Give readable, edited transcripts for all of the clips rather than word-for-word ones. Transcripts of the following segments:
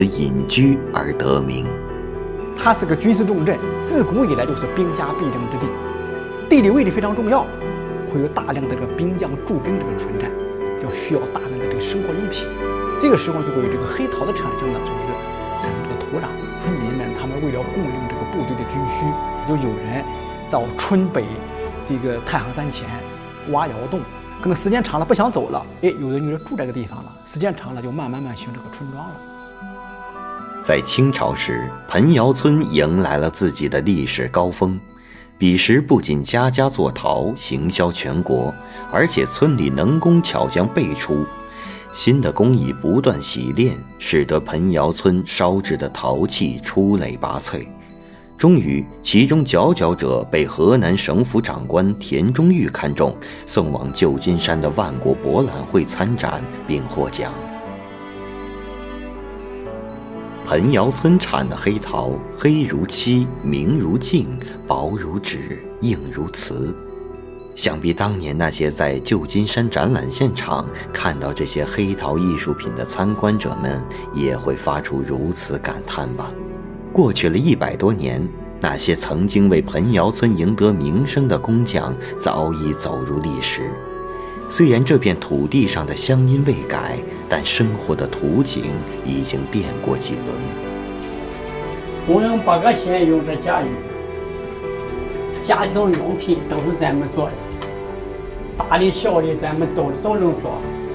隐居而得名。 它是个军事重镇，自古以来就是兵家必争之地，地理位置非常重要，会有大量的这个兵将驻兵这个存在，就需要大量的这个生活用品。这个时候就会有这个黑陶的产生呢，就是产生这个土壤。村民们他们为了供应这个部队的军需，就有人到村北这个太行山前挖窑洞，可能时间长了不想走了，有人住这个地方了，时间长了就慢慢形成这个村庄了。 在清朝时，盆窑村迎来了自己的历史高峰。彼时不仅家家做陶，行销全国，而且村里能工巧匠辈出。新的工艺不断洗炼，使得盆窑村烧制的陶器出类拔萃。终于，其中佼佼者被河南省府长官田中玉看中，送往旧金山的万国博览会参展并获奖。盆窑村产的黑陶，黑如漆，明如镜，薄如纸，硬如瓷。想必当年那些在旧金山展览现场看到这些黑陶艺术品的参观者们，也会发出如此感叹吧。过去了100多年，那些曾经为盆窑村赢得名声的工匠早已走入历史。虽然这片土地上的乡音未改，但生活的图景已经变过几轮。 我们8个县用这家具，家庭用品都是咱们做的，大的小的咱们都能做。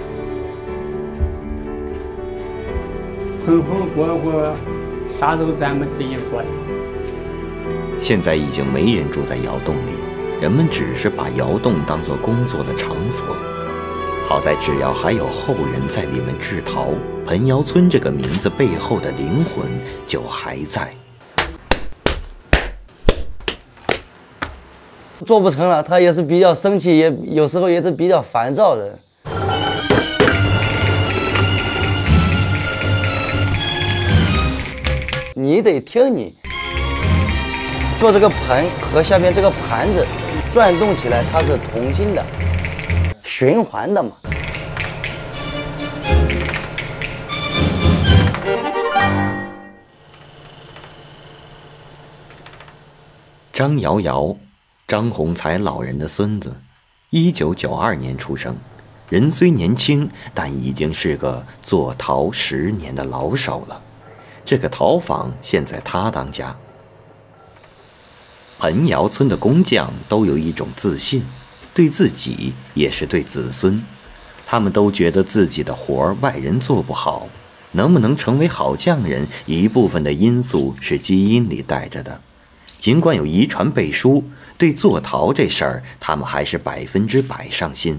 盆盆锅锅啥都咱们自己做的。 现在已经没人住在窑洞里，人们只是把窑洞当作工作的场所。好在只要还有后人在里面制陶，盆窑村这个名字背后的灵魂就还在。 做不成了，他也是比较生气，也有时候也是比较烦躁的。你得听你做这个盆和下面这个盘子转动起来，它是同心的，循环的嘛。 张瑶瑶，张宏才老人的孙子，1992年出生，人虽年轻，但已经是个做陶10年的老手了。这个陶坊现在他当家。盆窑村的工匠都有一种自信，对自己也是对子孙，他们都觉得自己的活儿外人做不好，能不能成为好匠人，一部分的因素是基因里带着的。尽管有遗传背书，对做陶这事儿，他们还是100%上心。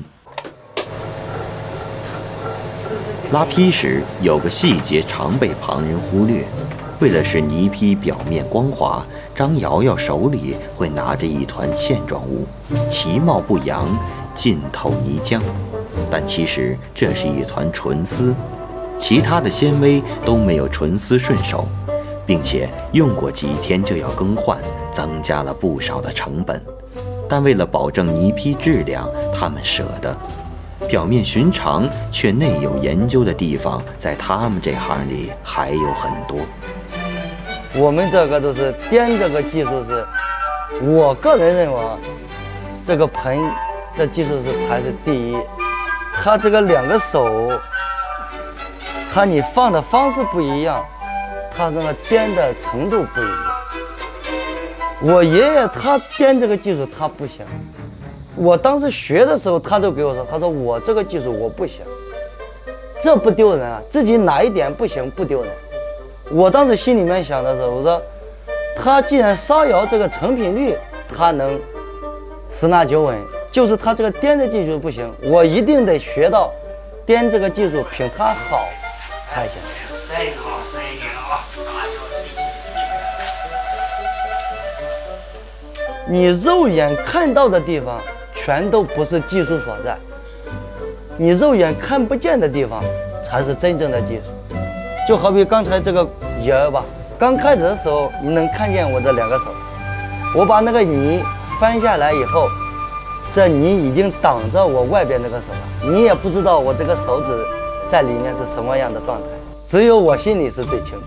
拉坯时有个细节常被旁人忽略，为了使泥坯表面光滑，张瑶瑶手里会拿着一团线状物，其貌不扬，浸透泥浆，但其实这是一团纯丝，其他的纤维都没有纯丝顺手，并且用过几天就要更换，增加了不少的成本。但为了保证泥坯质量，他们舍得。表面寻常却内有研究的地方，在他们这行里还有很多。 我们这个都是颠这个技术是，我个人认为啊，这个盆这技术是排是第一。它这个2个手，它你放的方式不一样，它那个颠的程度不一样。我爷爷他颠这个技术他不行，我当时学的时候他都给我说，他说我这个技术我不行，这不丢人啊，自己哪一点不行不丢人。我当时心里面想的时候，我说他既然烧窑这个成品率他能10拿9稳，就是他这个颠的技术不行，我一定得学到颠这个技术比他好才行。你肉眼看到的地方全都不是技术所在，你肉眼看不见的地方才是真正的技术。就好比刚才这个窑吧，刚开始的时候你能看见我这2个手，我把那个泥翻下来以后，这泥已经挡着我外边那个手了，你也不知道我这个手指在里面是什么样的状态。 只有我心里是最清楚。